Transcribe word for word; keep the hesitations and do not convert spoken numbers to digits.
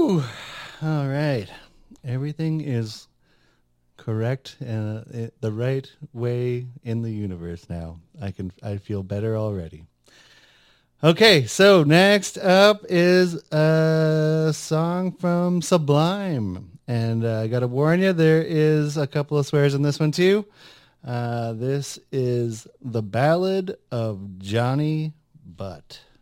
Whew. All right. Everything is correct and uh, the right way in the universe now. I can I feel better already. Okay, so next up is a song from Sublime. And uh, I got to warn you, there is a couple of swears in this one too. Uh, this is The Ballad of Johnny Butt.